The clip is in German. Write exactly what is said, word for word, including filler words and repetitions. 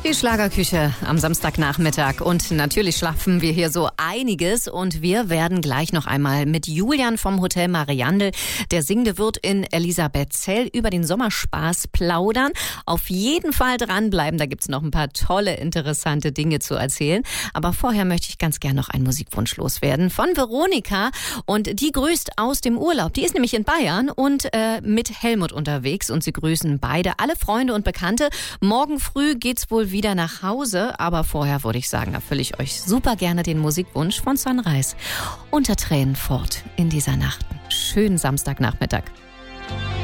Die Schlagerküche am Samstagnachmittag und natürlich schlafen wir hier so einiges und wir werden gleich noch einmal mit Julian vom Hotel Mariandel, der singende Wirt in Elisabethzell, über den Sommerspaß plaudern. Auf jeden Fall dranbleiben, da gibt's noch ein paar tolle, interessante Dinge zu erzählen. Aber vorher möchte ich ganz gern noch einen Musikwunsch loswerden von Veronika und die grüßt aus dem Urlaub. Die ist nämlich in Bayern und äh, mit Helmut unterwegs und sie grüßen beide, alle Freunde und Bekannte. Morgen früh geht's wohl wieder nach Hause, aber vorher würde ich sagen, erfülle ich euch super gerne den Musikwunsch von Sunrise. Unter Tränen fort in dieser Nacht. Schönen Samstagnachmittag.